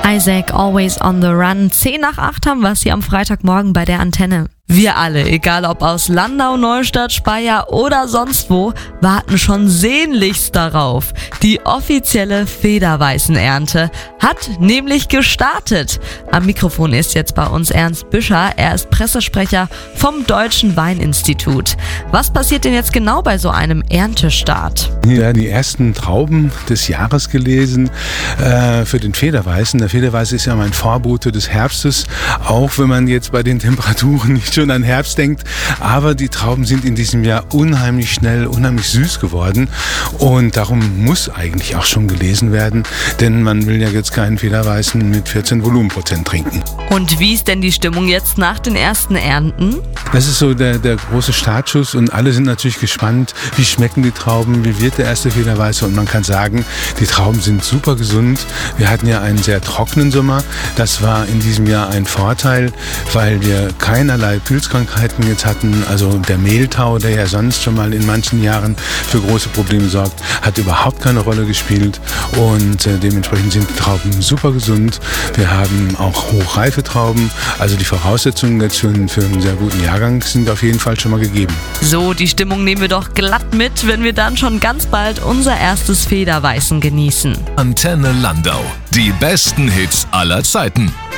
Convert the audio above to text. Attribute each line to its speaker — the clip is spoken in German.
Speaker 1: Isaac, Always on the Run. 7:50 haben wir es hier am Freitagmorgen bei der Antenne. Wir alle, egal ob aus Landau, Neustadt, Speyer oder sonst wo, warten schon sehnlichst darauf. Die offizielle Federweißenernte hat nämlich gestartet. Am Mikrofon ist jetzt bei uns Ernst Büscher. Er ist Pressesprecher vom Deutschen Weininstitut. Was passiert denn jetzt genau bei so einem Erntestart?
Speaker 2: Ja, die ersten Trauben des Jahres gelesen für den Federweißen. Der Federweiße ist ja mein Vorbote des Herbstes, auch wenn man jetzt bei den Temperaturen nicht schon an Herbst denkt. Aber die Trauben sind in diesem Jahr unheimlich schnell, unheimlich süß geworden. Und darum muss eigentlich auch schon gelesen werden, denn man will ja jetzt keinen Federweißen mit 14 Volumenprozent trinken.
Speaker 1: Und wie ist denn die Stimmung jetzt nach den ersten Ernten?
Speaker 2: Das ist so der große Startschuss und alle sind natürlich gespannt, wie schmecken die Trauben, wie wird der erste Federweiße, und man kann sagen, die Trauben sind super gesund. Wir hatten ja einen sehr trockenen Sommer. Das war in diesem Jahr ein Vorteil, weil wir keinerlei Pilzkrankheiten jetzt hatten. Also der Mehltau, der ja sonst schon mal in manchen Jahren für große Probleme sorgt, hat überhaupt keine Rolle gespielt, und dementsprechend sind die Trauben super gesund. Wir haben auch hochreife Trauben, also die Voraussetzungen jetzt für einen sehr guten Jahrgang sind auf jeden Fall schon mal gegeben.
Speaker 1: So, die Stimmung nehmen wir doch glatt mit, wenn wir dann schon ganz bald unser erstes Federweißen genießen.
Speaker 3: Antenne Landau. Die besten Hits aller Zeiten.